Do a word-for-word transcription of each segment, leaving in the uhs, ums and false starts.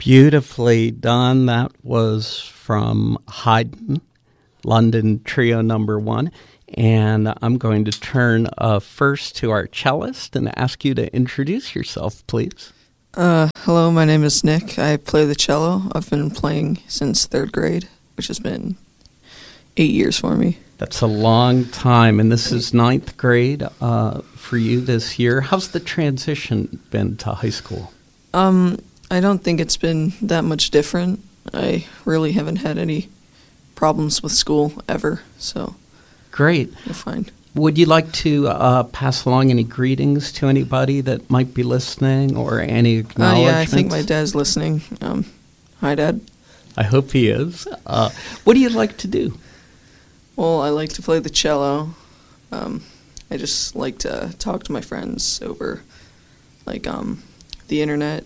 Beautifully done. That was from Haydn, London Trio Number One. And I'm going to turn uh, first to our cellist and ask you to introduce yourself, please. Uh, hello, my name is Nick. I play the cello. I've been playing since third grade, which has been eight years for me. That's a long time, and this is ninth grade uh, for you this year. How's the transition been to high school? Um, I don't think it's been that much different. I really haven't had any problems with school ever, so great. You're fine. Would you like to uh, pass along any greetings to anybody that might be listening, or any acknowledgements? Uh, yeah, I think my dad's listening. Um, hi, Dad. I hope he is. Uh, what do you like to do? Well, I like to play the cello. Um, I just like to talk to my friends over, like, um, the internet.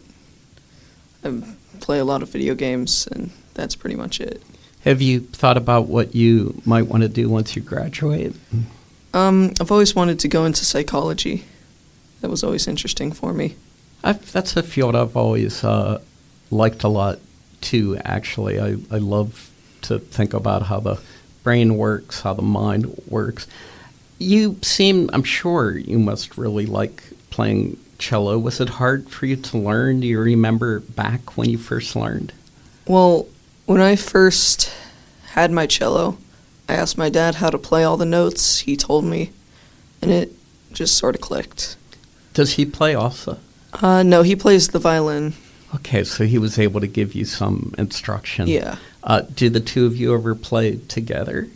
I play a lot of video games, and that's pretty much it. Have you thought about what you might want to do once you graduate? Um, I've always wanted to go into psychology. That was always interesting for me. I've, that's a field I've always uh, liked a lot, too, actually. I, I love to think about how the brain works, how the mind works. You seem, I'm sure you must really like playing cello. Was it hard for you to learn? Do you remember back when you first learned? Well, when I first had my cello, I asked my dad how to play all the notes. He told me, and it just sort of clicked. Does he play also? Uh, no, he plays the violin. Okay, so he was able to give you some instruction. Yeah. Uh, do the two of you ever play together?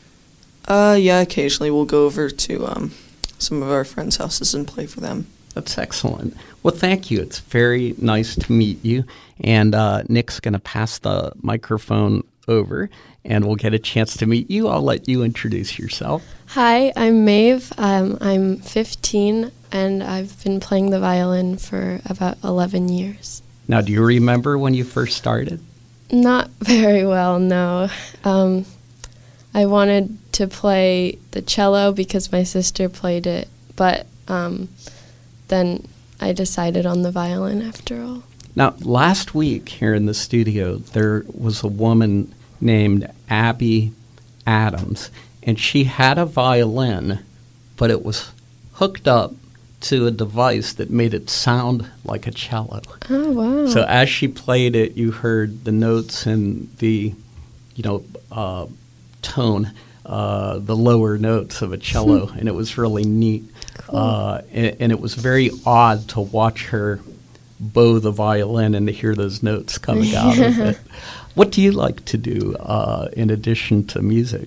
Uh, yeah, occasionally we'll go over to um, some of our friends' houses and play for them. That's excellent. Well, thank you. It's very nice to meet you. And uh, Nick's going to pass the microphone over, and we'll get a chance to meet you. I'll let you introduce yourself. Hi, I'm Maeve. Um, I'm fifteen, and I've been playing the violin for about eleven years. Now, do you remember when you first started? Not very well, no. Um, I wanted to play the cello because my sister played it, but um, then I decided on the violin after all. Now, last week here in the studio, there was a woman named Abby Adams, and she had a violin, but it was hooked up to a device that made it sound like a cello. Oh, wow. So as she played it, you heard the notes and the, you know, uh, tone, uh, the lower notes of a cello, and it was really neat. Cool. Uh, and, and it was very odd to watch her bow the violin and to hear those notes coming out of it. What do you like to do uh, in addition to music?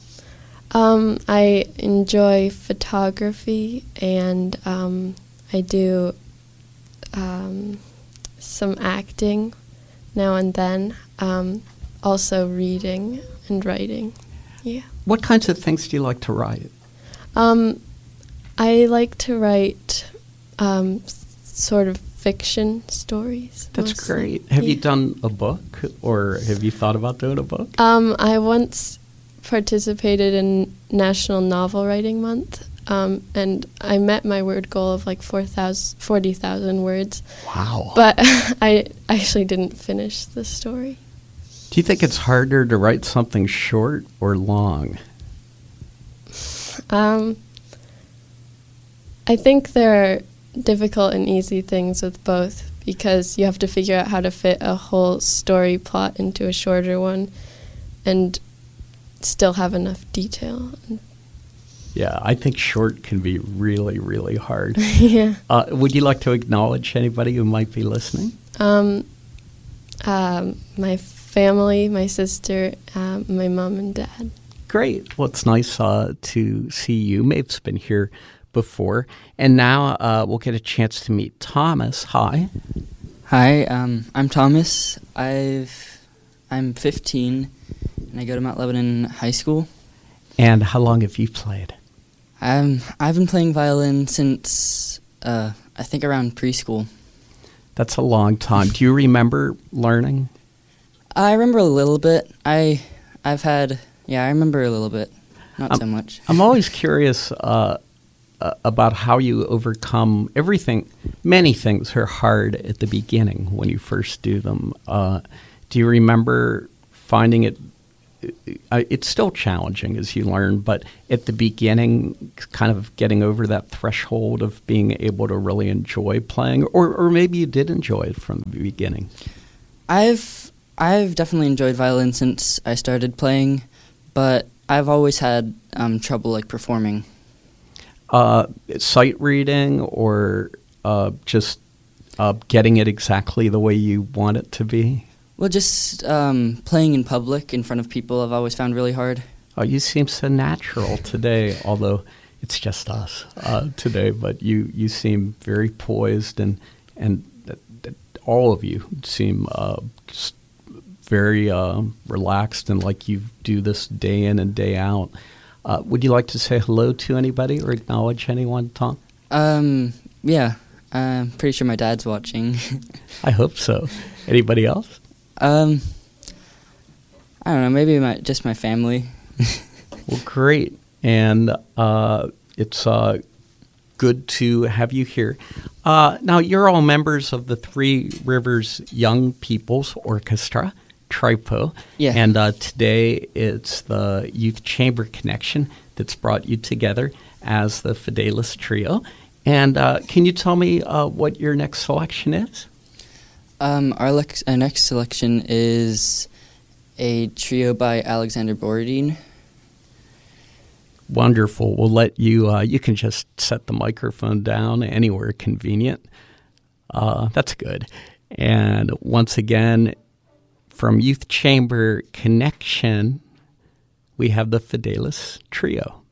Um, I enjoy photography, and um, I do um, some acting now and then. Um, also reading and writing. Yeah. What kinds of things do you like to write? Um, I like to write um, s- sort of fiction stories. That's mostly. great. Have Yeah. you done a book, or have you thought about doing a book? Um, I once participated in National Novel Writing Month, um, and I met my word goal of like four thousand, forty thousand words. Wow. But I actually didn't finish the story. Do you think it's harder to write something short or long? Um, I think there are difficult and easy things with both, because you have to figure out how to fit a whole story plot into a shorter one and still have enough detail. Yeah, I think short can be really, really hard. Yeah. Uh, would you like to acknowledge anybody who might be listening? Um, um, my family, my sister, uh, my mom and dad. Great. Well, it's nice uh, to see you. Maeve's been here before. And now uh, we'll get a chance to meet Thomas. Hi. Hi, um, I'm Thomas. I've, I'm fifteen, and I go to Mount Lebanon High School. And how long have you played? Um, I've been playing violin since, uh, I think around preschool. That's a long time. Do you remember learning? I remember a little bit. I, I've had, yeah, I remember a little bit, not I'm, so much. I'm always curious, uh, uh, about how you overcome everything. Many things are hard at the beginning when you first do them. Uh, do you remember finding it? Uh, it's still challenging as you learn, but at the beginning, kind of getting over that threshold of being able to really enjoy playing, or, or maybe you did enjoy it from the beginning. I've I've definitely enjoyed violin since I started playing, but I've always had um, trouble like performing. Uh, sight reading, or uh, just uh, getting it exactly the way you want it to be? Well, just um, playing in public in front of people I've always found really hard. Oh, you seem so natural today, although it's just us uh, today, but you, you seem very poised, and and th- th- all of you seem uh, just very uh, relaxed and like you do this day in and day out. Uh, would you like to say hello to anybody or acknowledge anyone, Tom? Um, yeah, I'm pretty sure my dad's watching. I hope so. Anybody else? Um, I don't know, maybe my just my family. Well, great. And uh, it's uh, good to have you here. Uh, now, you're all members of the Three Rivers Young People's Orchestra, TRIPO. Yeah. And uh, today it's the Youth Chamber Connection that's brought you together as the Fidelis Trio. And uh, can you tell me uh, what your next selection is? Um, our, lex- our next selection is a trio by Alexander Borodin. Wonderful. We'll let you, uh, you can just set the microphone down anywhere convenient. Uh, that's good. And once again, from Youth Chamber Connection, we have the Fidelis Trio.